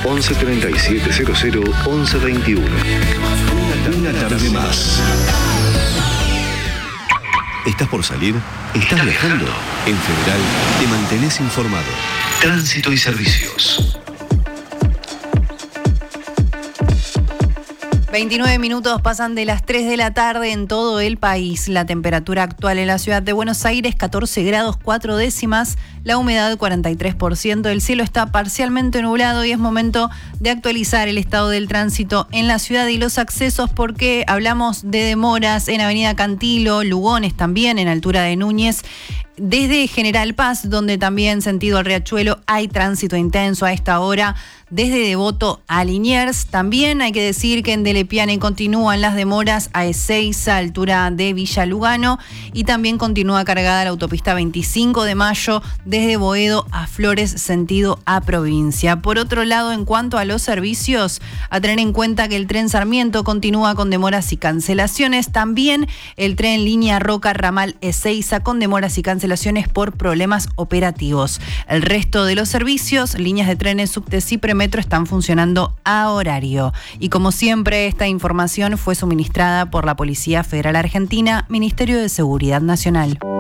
11 37 00 11 21. Una tarde más. ¿Estás por salir? ¿Estás viajando? En Federal te mantenés informado. Tránsito y servicios. 29 minutos pasan de las 3 de la tarde en todo el país. La temperatura actual en la ciudad de Buenos Aires, 14 grados 4 décimas. La humedad, 43%. El cielo está parcialmente nublado y es momento de actualizar el estado del tránsito en la ciudad y los accesos, porque hablamos de demoras en Avenida Cantilo, Lugones también, en altura de Núñez. Desde General Paz, donde también sentido al Riachuelo hay tránsito intenso a esta hora. Desde Devoto a Liniers. También hay que decir que en Delepiane continúan las demoras a Ezeiza, altura de Villa Lugano. Y también continúa cargada la autopista 25 de Mayo desde Boedo a Flores, sentido a provincia. Por otro lado, en cuanto a los servicios, a tener en cuenta que el tren Sarmiento continúa con demoras y cancelaciones. También el tren línea Roca ramal Ezeiza con demoras y cancelaciones por problemas operativos. El resto de los servicios, líneas de trenes subte y Premetro, están funcionando a horario. Y como siempre, esta información fue suministrada por la Policía Federal Argentina, Ministerio de Seguridad Nacional.